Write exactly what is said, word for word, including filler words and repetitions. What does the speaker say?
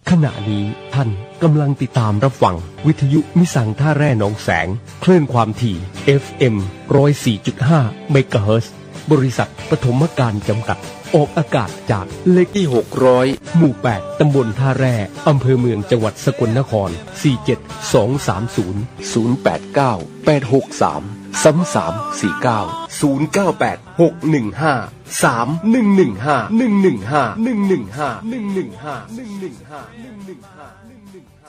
ขณะนี้ท่านกำลังติดตามรับฟังวิทยุมิสังท่าแร่หนองแสงคลื่นความถี่ เอฟ เอ็ม หนึ่งศูนย์สี่จุดห้า เมกะเฮิรตซ์บริษัทปฐมการจำกัดออกอากาศจากเลขที่หกร้อยหมู่แปดตำบลท่าแร่อำเภอเมืองจังหวัดสกลนครสี่เจ็ดสองสามศูนย์ ศูนย์แปดเก้า แปดหกสาม สามสามสี่เก้า ศูนย์เก้าแปด หกหนึ่งห้า สามหนึ่งหนึ่งห้า หนึ่งหนึ่งห้า หนึ่งหนึ่งห้า หนึ่งหนึ่งห้า หนึ่งหนึ่งห้า หนึ่งหนึ่งห้า